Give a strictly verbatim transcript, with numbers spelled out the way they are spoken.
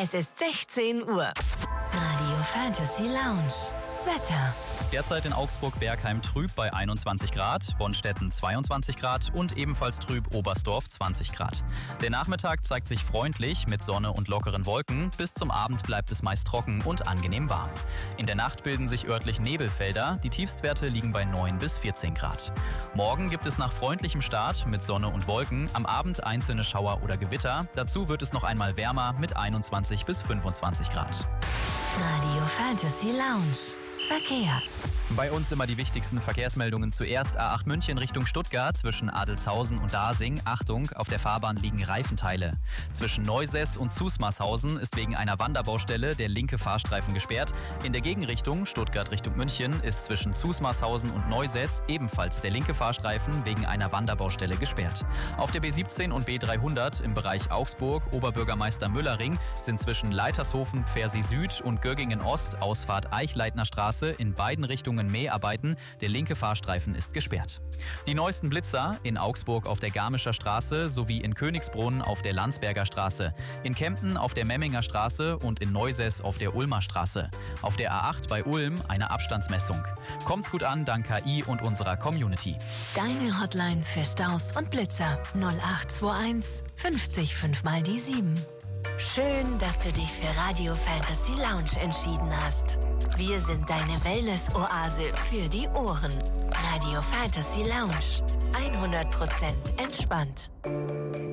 Es ist sechzehn Uhr. Radio Fantasy Lounge. Wetter. Derzeit in Augsburg-Bergheim trüb bei einundzwanzig Grad, Bonstetten zweiundzwanzig Grad und ebenfalls trüb Oberstdorf zwanzig Grad. Der Nachmittag zeigt sich freundlich mit Sonne und lockeren Wolken. Bis zum Abend bleibt es meist trocken und angenehm warm. In der Nacht bilden sich örtlich Nebelfelder. Die Tiefstwerte liegen bei neun bis vierzehn Grad. Morgen gibt es nach freundlichem Start mit Sonne und Wolken am Abend einzelne Schauer oder Gewitter. Dazu wird es noch einmal wärmer mit einundzwanzig bis fünfundzwanzig Grad. Radio Fantasy Lounge. Verkehr. Bei uns immer die wichtigsten Verkehrsmeldungen. Zuerst A acht München Richtung Stuttgart zwischen Adelzhausen und Dasing. Achtung, auf der Fahrbahn liegen Reifenteile. Zwischen Neusäß und Zusmarshausen ist wegen einer Wanderbaustelle der linke Fahrstreifen gesperrt. In der Gegenrichtung Stuttgart Richtung München ist zwischen Zusmarshausen und Neusäß ebenfalls der linke Fahrstreifen wegen einer Wanderbaustelle gesperrt. Auf der B siebzehn und B dreihundert im Bereich Augsburg Oberbürgermeister Müllerring sind zwischen Leitershofen Pfersee Süd und Göggingen Ost Ausfahrt Eichleitner Straße in beiden Richtungen Mäharbeiten. Der linke Fahrstreifen ist gesperrt. Die neuesten Blitzer in Augsburg auf der Garmischer Straße sowie in Königsbrunn auf der Landsberger Straße, in Kempten auf der Memminger Straße und in Neusäß auf der Ulmer Straße. Auf der A acht bei Ulm eine Abstandsmessung. Kommt's gut an, dank K I und unserer Community. Deine Hotline für Staus und Blitzer null acht zwei eins fünfzig fünf mal die sieben. Schön, dass du dich für Radio Fantasy Lounge entschieden hast. Wir sind deine Wellness-Oase für die Ohren. Radio Fantasy Lounge. hundert Prozent entspannt.